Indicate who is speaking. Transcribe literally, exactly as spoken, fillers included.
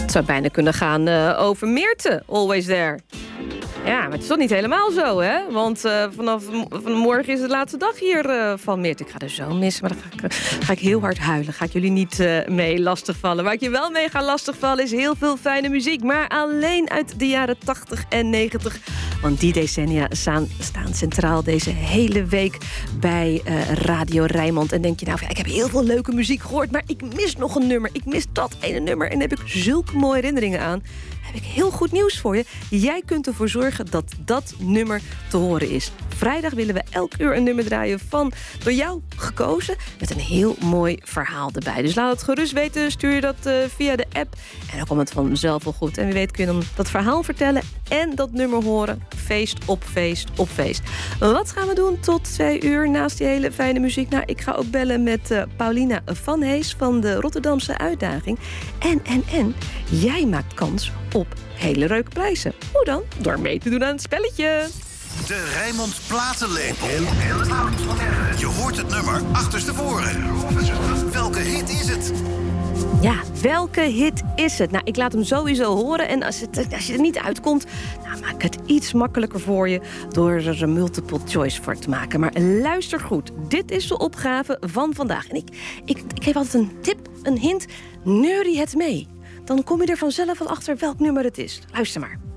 Speaker 1: Het zou bijna kunnen gaan uh, over Meerte, Always There. Ja, maar het is toch niet helemaal zo, hè? Want uh, vanaf van morgen is de laatste dag hier uh, van Meerte. Ik ga er zo missen, maar dan ga ik, uh, ga ik heel hard huilen. Ga ik jullie niet uh, mee lastigvallen. Waar ik je wel mee ga lastigvallen is heel veel fijne muziek. Maar alleen uit de jaren tachtig en negentig. Want die decennia staan, staan centraal deze hele week bij uh, Radio Rijnmond. En denk je nou, ja, ik heb heel veel leuke muziek gehoord, maar ik mis nog een nummer. Ik mis dat ene nummer. En daar heb ik zulke mooie herinneringen aan. Heb ik heel goed nieuws voor je. Jij kunt ervoor zorgen dat dat nummer te horen is. Vrijdag willen we elk uur een nummer draaien van door jou gekozen, met een heel mooi verhaal erbij. Dus laat het gerust weten, stuur je dat uh, via de app. En dan komt het vanzelf wel goed. En wie weet kun je dan dat verhaal vertellen en dat nummer horen. Feest op feest op feest. Wat gaan we doen tot twee uur naast die hele fijne muziek? Nou, ik ga ook bellen met uh, Paulina van Hees van de Rotterdamse Uitdaging. En, en, en, jij maakt kans op hele leuke prijzen. Hoe dan? Door mee te doen aan het spelletje.
Speaker 2: De Rijnmond Platenlepel. Je hoort het nummer achterstevoren. Welke hit is het?
Speaker 1: Ja, welke hit is het? Nou, ik laat hem sowieso horen. En als, het, als je er niet uitkomt, nou, maak het iets makkelijker voor je door er een multiple choice voor te maken. Maar luister goed. Dit is de opgave van vandaag. En ik, ik, ik geef altijd een tip, een hint. Neurie het mee. Dan kom je er vanzelf wel achter welk nummer het is. Luister maar.